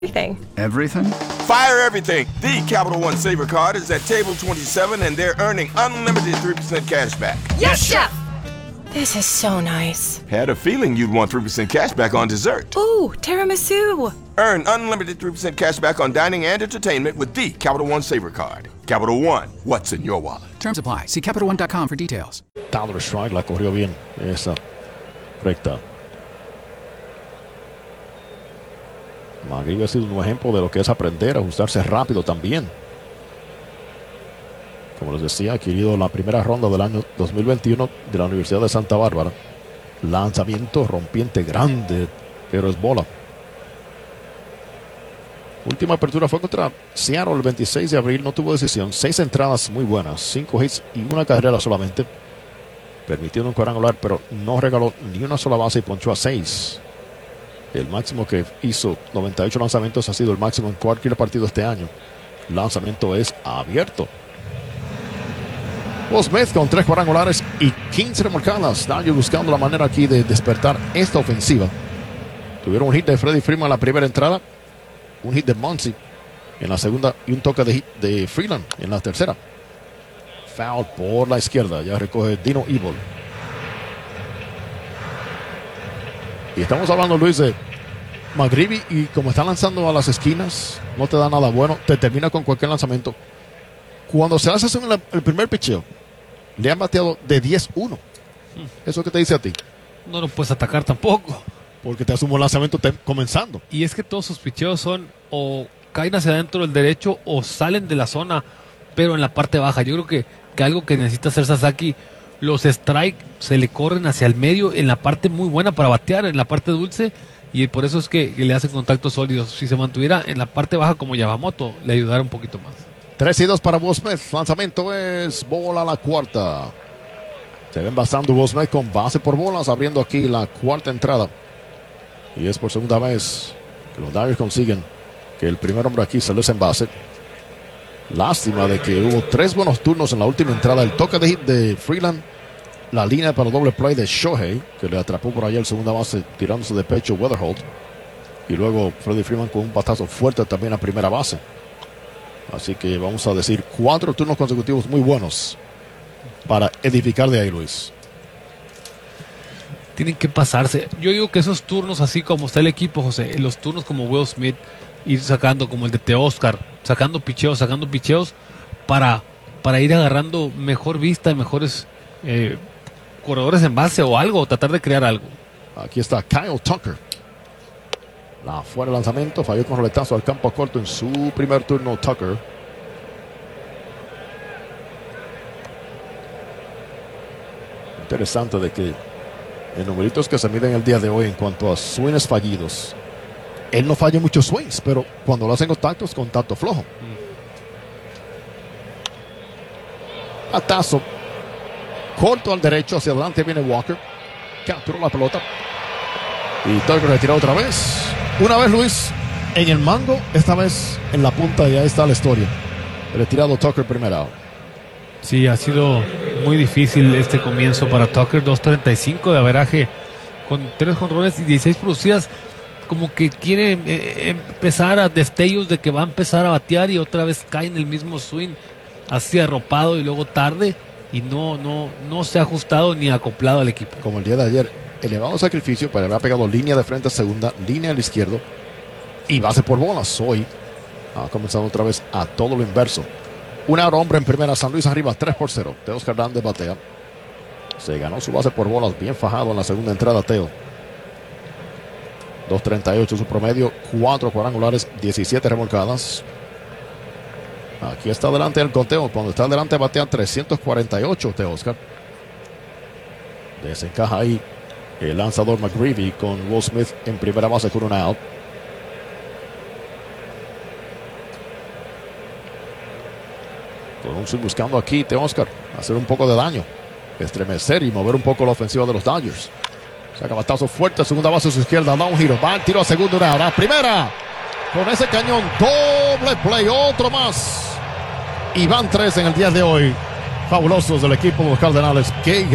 Everything. Everything? Fire everything. The Capital One Saver card is at table 27 and they're earning unlimited 3% cash back. Yes, Chef! This is so nice. Had a feeling you'd want 3% cash back on dessert. Ooh, tiramisu. Earn unlimited 3% cash back on dining and entertainment with the Capital One Saver card. Capital One, what's in your wallet? Terms apply. See CapitalOne.com for details. Tyler Strike la corrió bien esa recta. McGreevy ha sido un ejemplo de lo que es aprender a ajustarse rápido también. Como les decía, ha adquirido la primera ronda del año 2021 de la Universidad de Santa Bárbara. Lanzamiento rompiente grande, pero es bola. Última apertura fue contra Seattle el 26 de abril, no tuvo decisión. 6 entradas muy buenas, 5 hits y una carrera solamente. Permitiendo un cuadrangular, pero no regaló ni una sola base y ponchó a 6. El máximo que hizo, 98 lanzamientos, ha sido el máximo en cualquier partido este año. El lanzamiento es abierto. Will Smith con 3 cuadrangulares y 15 remolcadas. Dodgers buscando la manera aquí de despertar esta ofensiva. Tuvieron un hit de Freddie Freeman en la primera entrada, un hit de Muncy en la segunda y un toque de hit de Freeland en la tercera. Foul por la izquierda. Ya recoge Dino Evil. Y estamos hablando, Luis, de McGreevy, y como está lanzando a las esquinas, no te da nada bueno, te termina con cualquier lanzamiento. Cuando se hace el primer picheo, le han bateado de 10-1. ¿Eso qué te dice a ti? No lo puedes atacar tampoco. Porque te hace un buen lanzamiento comenzando. Y es que todos sus picheos son o caen hacia adentro del derecho o salen de la zona, pero en la parte baja. Yo creo que algo que necesita hacer Sasaki, los strikes se le corren hacia el medio en la parte muy buena para batear, en la parte dulce, y por eso es que le hacen contactos sólidos. Si se mantuviera en la parte baja como Yamamoto, le ayudaría un poquito más. 3-2 para Will Smith. Lanzamiento es bola a la cuarta. Se ven bastante Will Smith con base por bolas, abriendo aquí la cuarta entrada. Y es por segunda vez que los Dodgers consiguen que el primer hombre aquí se les en base. Lástima de que hubo 3 buenos turnos en la última entrada. El toque de hit de Freeland, la línea para el doble play de Shohei, que le atrapó por allá el segunda base tirándose de pecho Weatherholt. Y luego Freddie Freeman con un batazo fuerte también a primera base. Así que vamos a decir 4 turnos consecutivos muy buenos para edificar de ahí, Luis. Tienen que pasarse. Yo digo que esos turnos, así como está el equipo, José, los turnos como Will Smith, ir sacando como el de Teóscar, sacando picheos para ir agarrando mejor vista, mejores corredores en base o algo, o tratar de crear algo. Aquí está Kyle Tucker. La fuera de lanzamiento, falló con roletazo al campo corto en su primer turno. Tucker. Interesante de que en numeritos que se miden el día de hoy en cuanto a swings fallidos, él no falla muchos swings, pero cuando lo hacen contactos, contacto flojo. Atazo corto al derecho, hacia adelante viene Walker, capturó la pelota y Tucker retiró otra vez. Una vez, Luis, en el mango, esta vez en la punta, y ahí está la historia. Retirado Tucker primero. Sí, ha sido muy difícil este comienzo para Tucker. 2.35 de averaje con 3 jonrones y 16 producidas. Como que quiere empezar a destellos de que va a empezar a batear y otra vez cae en el mismo swing, así arropado y luego tarde, y no se ha ajustado ni acoplado al equipo. Como el día de ayer, elevado sacrificio, para haber pegado línea de frente a segunda, línea al izquierdo y base por bolas. Hoy ha comenzado otra vez a todo lo inverso. Un hombre en primera, San Luis arriba 3-0. Teóscar Hernández batea. Se ganó su base por bolas, bien fajado en la segunda entrada. Teo 2.38 su promedio, 4 cuadrangulares, 17 remolcadas. Aquí está adelante el conteo. Cuando está adelante batea 348 Teóscar. Desencaja ahí el lanzador McGreevy con Will Smith en primera base con un out. Con un swing buscando aquí Teóscar hacer un poco de daño, estremecer y mover un poco la ofensiva de los Dodgers. Saca batazo fuerte, segunda base a su izquierda, da un giro, va el tiro a segunda, una hora, primera. Con ese cañón, doble play, otro más. Y van 3 en el día de hoy. Fabulosos del equipo de los Cardenales. Qué